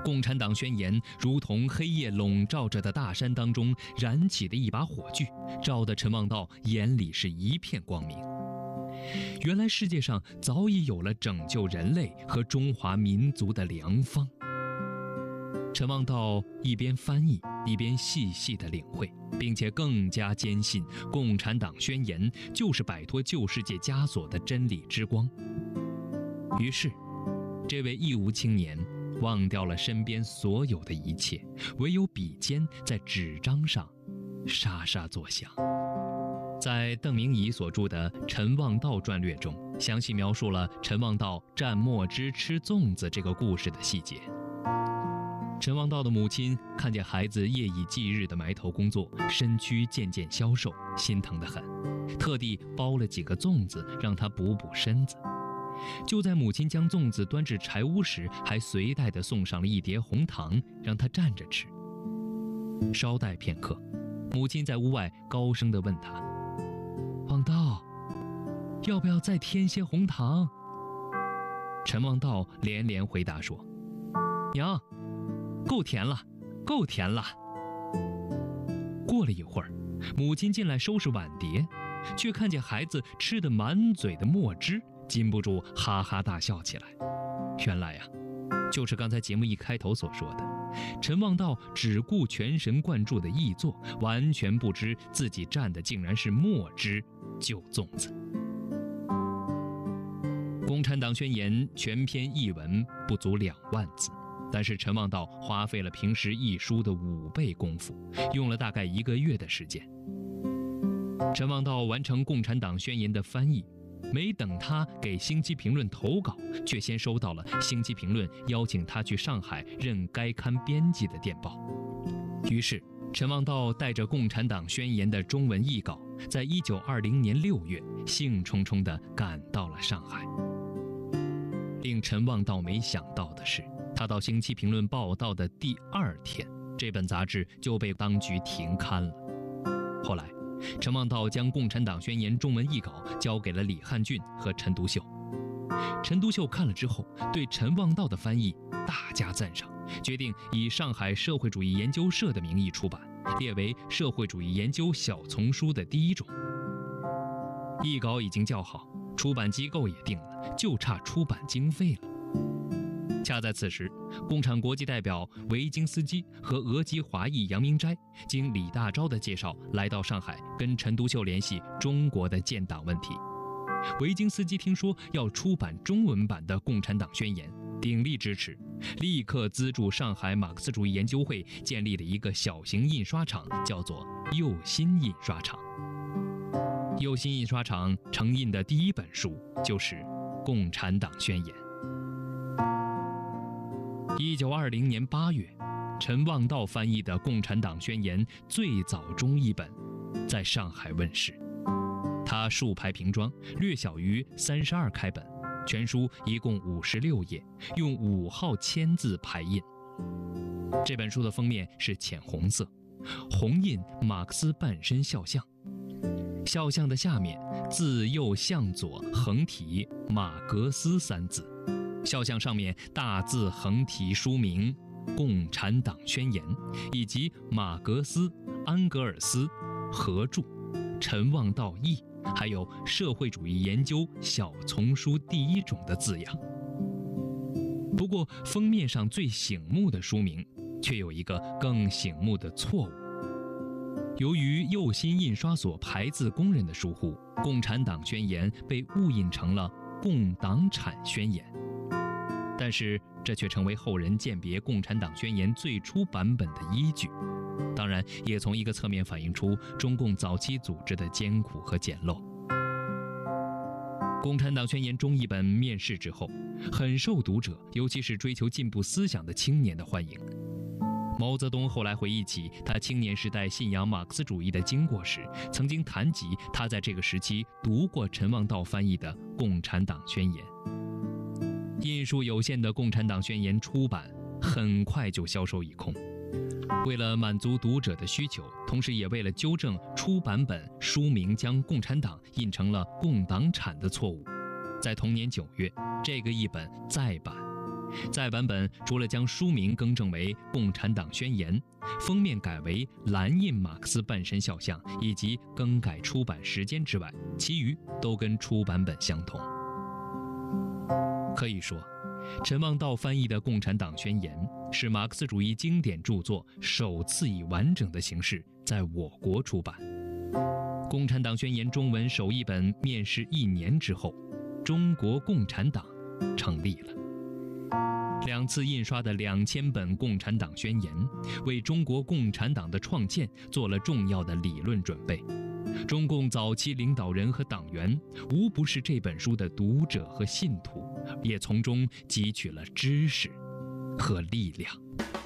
共产党宣言如同黑夜笼罩着的大山当中燃起的一把火炬，照得陈望道眼里是一片光明。原来世界上早已有了拯救人类和中华民族的良方。陈望道一边翻译，一边细细地领会，并且更加坚信共产党宣言就是摆脱旧世界枷锁的真理之光。于是这位义乌青年忘掉了身边所有的一切，唯有笔尖在纸张上沙沙作响。在邓明仪所著的《陈望道传略》中，详细描述了陈望道蘸墨汁吃粽子这个故事的细节。陈望道的母亲看见孩子夜以继日的埋头工作，身躯渐渐消瘦，心疼得很，特地包了几个粽子让他补补身子。就在母亲将粽子端至柴屋时，还随带地送上了一碟红糖，让他蘸着吃。稍待片刻，母亲在屋外高声地问他：“望道，要不要再添些红糖？”陈望道连连回答说：“娘，够甜了，够甜了。”过了一会儿，母亲进来收拾碗碟，却看见孩子吃得满嘴的墨汁，禁不住哈哈大笑起来。原来呀，就是刚才节目一开头所说的，陈望道只顾全神贯注的译作，完全不知自己蘸的竟然是墨汁就粽子。共产党宣言全篇译文不足2万字，但是陈望道花费了平时译书的5倍功夫，用了大概1个月的时间。陈望道完成共产党宣言的翻译，没等他给《星期评论》投稿，却先收到了《星期评论》邀请他去上海任该刊编辑的电报。于是陈望道带着共产党宣言的中文译稿，在1920年6月兴冲冲地赶到了上海。令陈望道没想到的是，他到《星期评论》报道的第2天，这本杂志就被当局停刊了。后来陈望道将共产党宣言中文译稿交给了李汉俊和陈独秀。陈独秀看了之后，对陈望道的翻译大加赞赏，决定以上海社会主义研究社的名义出版，列为社会主义研究小丛书的第1种。译稿已经校好，出版机构也定了，就差出版经费了。恰在此时，共产国际代表维京斯基和俄籍华裔杨明斋经李大钊的介绍来到上海，跟陈独秀联系中国的建党问题。维京斯基听说要出版中文版的《共产党宣言》，鼎力支持，立刻资助上海马克思主义研究会建立了一个小型印刷厂，叫做右新印刷厂。右新印刷厂成印的第1本书就是《共产党宣言》。1920年8月，陈望道翻译的《共产党宣言》最早中译本在上海问世。它竖排平装，略小于32开本，全书一共56页，用5号铅字排印。这本书的封面是浅红色，红印马克思半身肖像，肖像的下面自右向左横题马格斯3字，肖像上面大字横题书名《共产党宣言》，以及马格斯、安格尔斯合著，陈望道译，还有社会主义研究小丛书第1种的字样。不过封面上最醒目的书名却有一个更醒目的错误。由于右新印刷所排字工人的疏忽，《共产党宣言》被误印成了《共党产宣言》，但是这却成为后人鉴别《共产党宣言》最初版本的依据。当然，也从一个侧面反映出中共早期组织的艰苦和简陋。《共产党宣言》中译本面世之后，很受读者，尤其是追求进步思想的青年的欢迎。毛泽东后来回忆起他青年时代信仰马克思主义的经过时，曾经谈及他在这个时期读过陈望道翻译的《共产党宣言》。印数有限的《共产党宣言》出版很快就销售一空。为了满足读者的需求，同时也为了纠正出版本书名将共产党印成了共党产的错误，在同年9月，这个译本再版， 再版本除了将书名更正为《共产党宣言》，封面改为蓝印马克思半身肖像，以及更改出版时间之外，其余都跟初版本相同。可以说，陈望道翻译的《共产党宣言》是马克思主义经典著作首次以完整的形式在我国出版。《共产党宣言》中文首译本面世1年之后，中国共产党成立了。2次印刷的2000本《共产党宣言》为中国共产党的创建做了重要的理论准备。中共早期领导人和党员无不是这本书的读者和信徒，也从中汲取了知识和力量。